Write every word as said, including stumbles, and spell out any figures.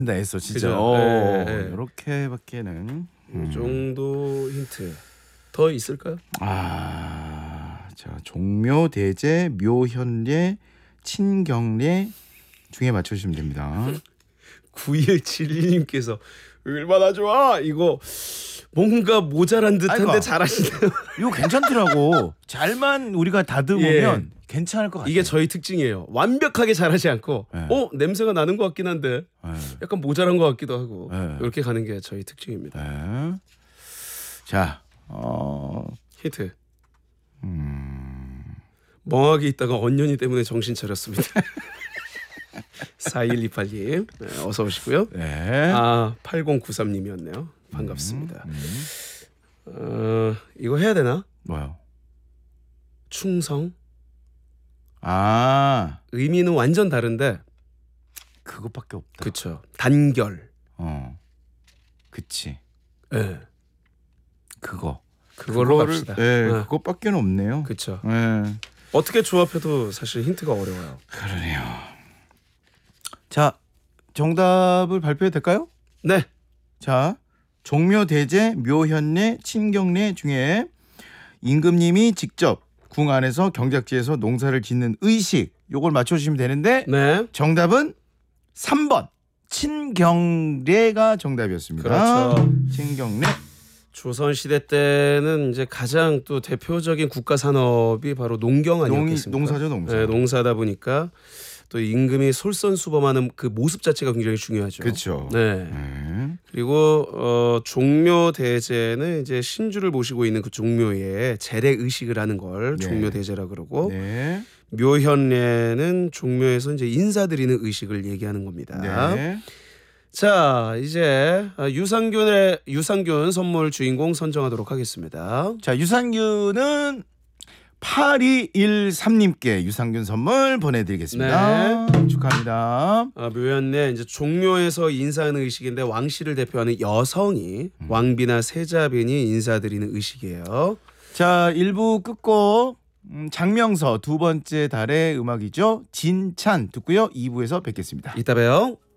다 했어 진짜. 그죠? 어, 네, 네. 이렇게밖에는. 음. 이 정도 힌트 더 있을까요? 아, 자 종묘, 대제, 묘현례, 친경례 중에 맞춰주시면 됩니다. 구일칠일님께서 얼마나 좋아 이거 뭔가 모자란 듯한데 아이고. 잘하시네요. 이거 괜찮더라고. 잘만 우리가 다듬으면 괜찮을 것 같아요. 이게 저희 특징이에요. 완벽하게 잘하지 않고 네. 어 냄새가 나는 것 같긴 한데 네. 약간 모자란 것 같기도 하고 네. 이렇게 가는 게 저희 특징입니다. 네. 자, 어, 히트. 음, 멍하게 있다가 언년이 때문에 정신 차렸습니다. 사일이팔님 네, 어서 오시고요. 네. 아 팔공구삼님이었네요. 반갑습니다. 음, 음. 어, 이거 해야 되나? 뭐요? 충성? 아, 의미는 완전 다른데 그것밖에 없다. 그쵸. 단결. 어, 그치. 네. 그거. 그걸로 그거를- 갑시다. 네, 네. 그것밖에는 없네요. 그쵸. 네, 어떻게 조합해도 사실 힌트가 어려워요. 그러네요. 자, 정답을 발표해도 될까요? 네. 자, 종묘, 대제, 묘현례, 친경례 중에 임금님이 직접 궁 안에서 경작지에서 농사를 짓는 의식, 요걸 맞춰주시면 되는데 네. 정답은 삼 번 친경례가 정답이었습니다. 그렇죠. 친경례. 조선 시대 때는 이제 가장 또 대표적인 국가 산업이 바로 농경 농이, 아니었겠습니까? 농사죠, 농사. 네, 농사다 보니까 또 임금이 솔선수범하는 그 모습 자체가 굉장히 중요하죠. 그렇죠. 네. 네. 그리고 어, 종묘 대제는 이제 신주를 모시고 있는 그 종묘에 재래 의식을 하는 걸 네. 종묘 대제라 그러고 네. 묘현례는 종묘에서 이제 인사드리는 의식을 얘기하는 겁니다. 네. 자, 이제 유산균의 유산균 선물 주인공 선정하도록 하겠습니다. 자, 유산균은 팔이일삼님께 유산균 선물 보내드리겠습니다. 축하합니다. 아, 묘현례 이제 종묘에서 인사하는 의식인데 왕실을 대표하는 여성이 왕비나 세자빈이 인사드리는 의식이에요. 자, 일 부 끝곡 음, 장명서 두 번째 달의 음악이죠. 진찬 듣고요. 이 부에서 뵙겠습니다. 이따 봬요.